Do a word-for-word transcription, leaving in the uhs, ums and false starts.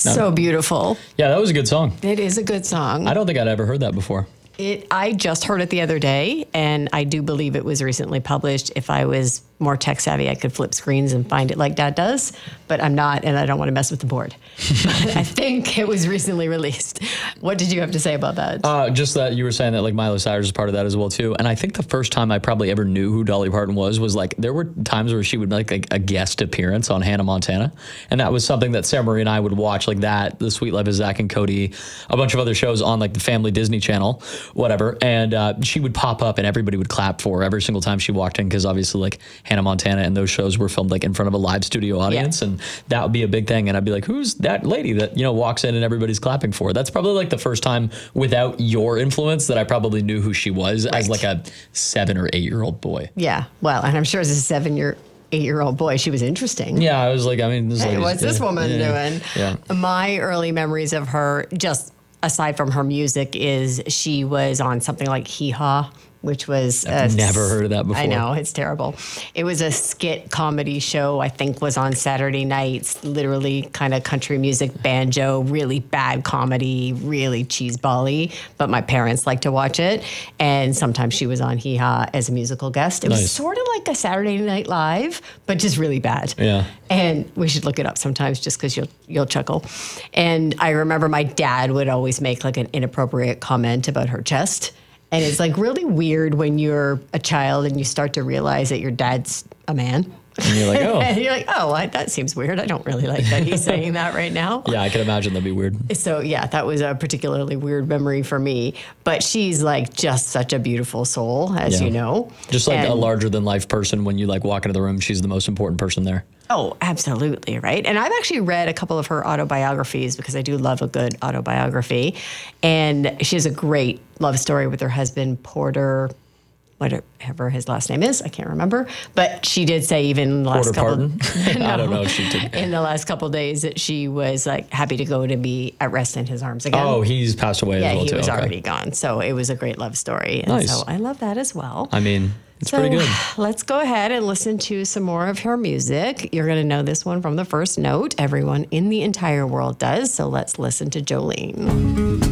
So beautiful. Yeah, that was a good song. It is a good song. I don't think I'd ever heard that before. It. I just heard it the other day, and I do believe it was recently published. If I was more tech savvy, I could flip screens and find it like Dad does, but I'm not, and I don't want to mess with the board. But I think it was recently released. What did you have to say about that? Uh, just that you were saying that like Miley Cyrus is part of that as well too. And I think the first time I probably ever knew who Dolly Parton was was like there were times where she would make like a guest appearance on Hannah Montana, and that was something that Sarah Marie and I would watch, like that, The Sweet Life of Zach and Cody, a bunch of other shows on like the Family Disney Channel, whatever. And uh, she would pop up and everybody would clap for her every single time she walked in, because obviously like Hannah Montana and those shows were filmed like in front of a live studio audience, yeah. and that would be a big thing. And I'd be like, who's that lady that, you know, walks in and everybody's clapping for her? That's probably like the first time without your influence that I probably knew who she was, right, as like a seven or eight year old boy. Yeah. Well, and I'm sure as a seven year eight-year-old boy, she was interesting. Yeah, I was like, I mean, this hey, lady's- what's this yeah, woman yeah, doing? Yeah. My early memories of her, just aside from her music, is she was on something like Hee Haw, which was... I've a, never heard of that before. I know, it's terrible. It was a skit comedy show, I think was on Saturday nights, literally kind of country music, banjo, really bad comedy, really cheeseball-y, but my parents liked to watch it. And sometimes she was on Hee Haw as a musical guest. It Nice. was sort of like a Saturday Night Live, but just really bad. Yeah. And we should look it up sometimes just because you'll you'll chuckle. And I remember my dad would always make like an inappropriate comment about her chest. And it's like really weird when you're a child and you start to realize that your dad's a man. And you're like, oh. And you're like, oh, I, that seems weird. I don't really like that he's saying that right now. Yeah, I can imagine that'd be weird. So yeah, that was a particularly weird memory for me. But she's like just such a beautiful soul, as Yeah. you know. Just like And- a larger than life person, when you like walk into the room, she's the most important person there. Oh, absolutely, right? And I've actually read a couple of her autobiographies because I do love a good autobiography. And she has a great love story with her husband, Porter, whatever his last name is. I can't remember. But she did say even in the last Porter couple... Parton? I don't know if she did. In the last couple of days that she was like happy to go to be at rest in his arms again. Oh, he's passed away yeah, as well he too. was Okay. already gone. So it was a great love story. And Nice. so I love that as well. I mean, it's So, pretty good. let's go ahead and listen to some more of her music. You're going to know this one from the first note. Everyone in the entire world does. So let's listen to Jolene.